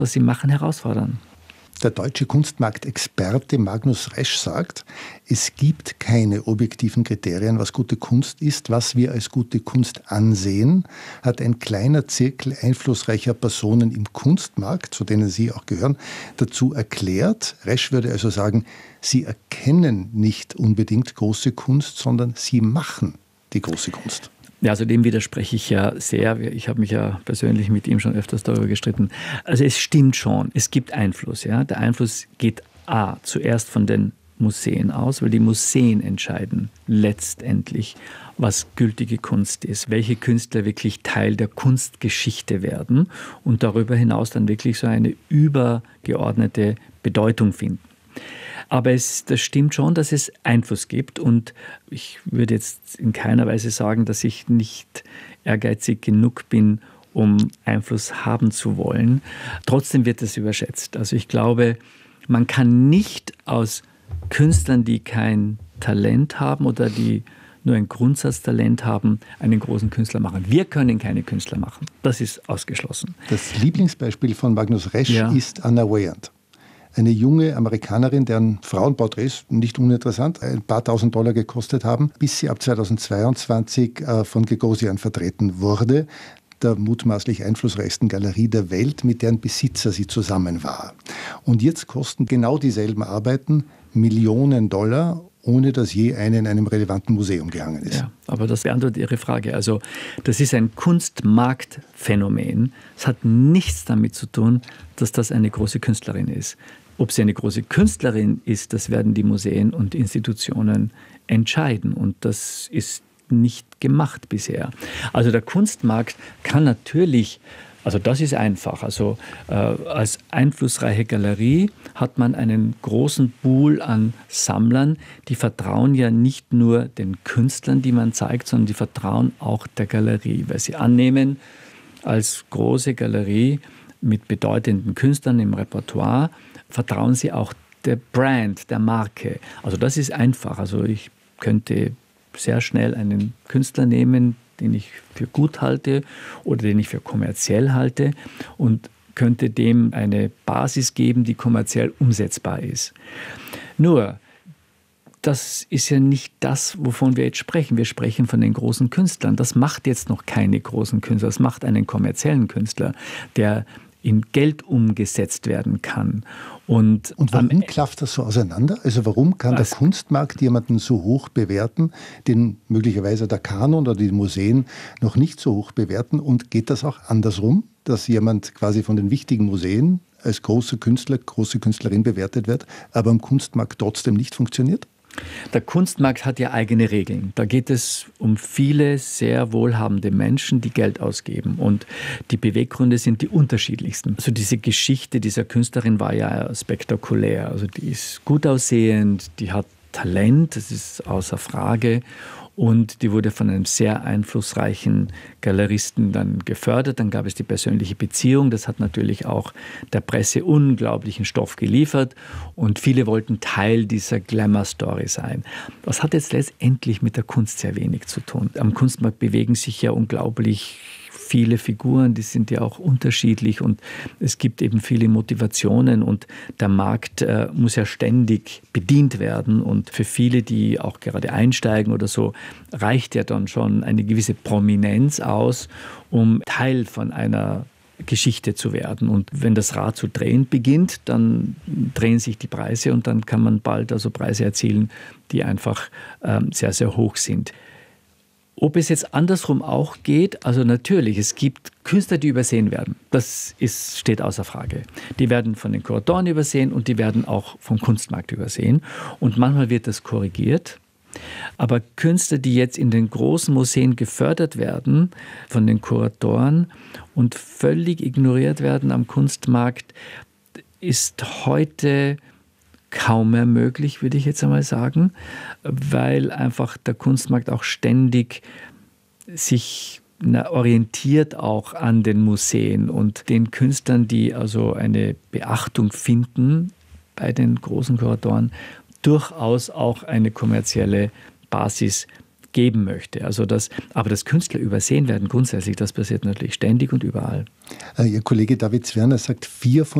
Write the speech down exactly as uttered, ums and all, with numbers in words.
was sie machen, herausfordern. Der deutsche Kunstmarktexperte Magnus Resch sagt, es gibt keine objektiven Kriterien, was gute Kunst ist. Was wir als gute Kunst ansehen, hat ein kleiner Zirkel einflussreicher Personen im Kunstmarkt, zu denen Sie auch gehören, dazu erklärt. Resch würde also sagen, sie erkennen nicht unbedingt große Kunst, sondern sie machen die große Kunst. Ja, also dem widerspreche ich ja sehr. Ich habe mich ja persönlich mit ihm schon öfters darüber gestritten. Also es stimmt schon, es gibt Einfluss. Ja? Der Einfluss geht A, zuerst von den Museen aus, weil die Museen entscheiden letztendlich, was gültige Kunst ist, welche Künstler wirklich Teil der Kunstgeschichte werden und darüber hinaus dann wirklich so eine übergeordnete Bedeutung finden. Aber es, das stimmt schon, dass es Einfluss gibt und ich würde jetzt in keiner Weise sagen, dass ich nicht ehrgeizig genug bin, um Einfluss haben zu wollen. Trotzdem wird es überschätzt. Also ich glaube, man kann nicht aus Künstlern, die kein Talent haben oder die nur ein Grundsatztalent haben, einen großen Künstler machen. Wir können keine Künstler machen. Das ist ausgeschlossen. Das Lieblingsbeispiel von Magnus Resch ja. ist Anna Weyand. Eine junge Amerikanerin, deren Frauenporträts, nicht uninteressant, ein paar tausend Dollar gekostet haben, bis sie ab zweitausendzweiundzwanzig von Gagosian vertreten wurde, der mutmaßlich einflussreichsten Galerie der Welt, mit deren Besitzer sie zusammen war. Und jetzt kosten genau dieselben Arbeiten Millionen Dollar, ohne dass je eine in einem relevanten Museum gehangen ist. Ja, aber das beantwortet Ihre Frage. Also das ist ein Kunstmarktphänomen. Es hat nichts damit zu tun, dass das eine große Künstlerin ist. Ob sie eine große Künstlerin ist, das werden die Museen und Institutionen entscheiden. Und das ist nicht gemacht bisher. Also der Kunstmarkt kann natürlich, also das ist einfach, also äh, als einflussreiche Galerie hat man einen großen Pool an Sammlern, die vertrauen ja nicht nur den Künstlern, die man zeigt, sondern die vertrauen auch der Galerie, weil sie annehmen, als große Galerie mit bedeutenden Künstlern im Repertoire, vertrauen sie auch der Brand, der Marke. Also das ist einfach. Also ich könnte sehr schnell einen Künstler nehmen, den ich für gut halte oder den ich für kommerziell halte und könnte dem eine Basis geben, die kommerziell umsetzbar ist. Nur, das ist ja nicht das, wovon wir jetzt sprechen. Wir sprechen von den großen Künstlern. Das macht jetzt noch keine großen Künstler. Das macht einen kommerziellen Künstler, der in Geld umgesetzt werden kann. Und, Und warum klafft das so auseinander? Also warum kann der Kunstmarkt jemanden so hoch bewerten, den möglicherweise der Kanon oder die Museen noch nicht so hoch bewerten? Und geht das auch andersrum, dass jemand quasi von den wichtigen Museen als großer Künstler, große Künstlerin bewertet wird, aber am Kunstmarkt trotzdem nicht funktioniert? Der Kunstmarkt hat ja eigene Regeln. Da geht es um viele sehr wohlhabende Menschen, die Geld ausgeben. Und die Beweggründe sind die unterschiedlichsten. Also diese Geschichte dieser Künstlerin war ja spektakulär. Also die ist gut aussehend, die hat Talent, das ist außer Frage. Und die wurde von einem sehr einflussreichen Galeristen dann gefördert. Dann gab es die persönliche Beziehung. Das hat natürlich auch der Presse unglaublichen Stoff geliefert. Und viele wollten Teil dieser Glamour-Story sein. Das hat jetzt letztendlich mit der Kunst sehr wenig zu tun. Am Kunstmarkt bewegen sich ja unglaublich viele Figuren, die sind ja auch unterschiedlich und es gibt eben viele Motivationen und der Markt äh, muss ja ständig bedient werden und für viele, die auch gerade einsteigen oder so, reicht ja dann schon eine gewisse Prominenz aus, um Teil von einer Geschichte zu werden. Und wenn das Rad zu drehen beginnt, dann drehen sich die Preise und dann kann man bald also Preise erzielen, die einfach ähm, sehr, sehr hoch sind. Ob es jetzt andersrum auch geht, also natürlich, es gibt Künstler, die übersehen werden. Das ist, steht außer Frage. Die werden von den Kuratoren übersehen und die werden auch vom Kunstmarkt übersehen. Und manchmal wird das korrigiert. Aber Künstler, die jetzt in den großen Museen gefördert werden von den Kuratoren und völlig ignoriert werden am Kunstmarkt, ist heute kaum mehr möglich, würde ich jetzt einmal sagen, weil einfach der Kunstmarkt auch ständig sich na, orientiert auch an den Museen und den Künstlern, die also eine Beachtung finden bei den großen Kuratoren, durchaus auch eine kommerzielle Basis geben möchte. Also das, aber dass Künstler übersehen werden grundsätzlich, das passiert natürlich ständig und überall. Ihr Kollege David Zwirner sagt, vier von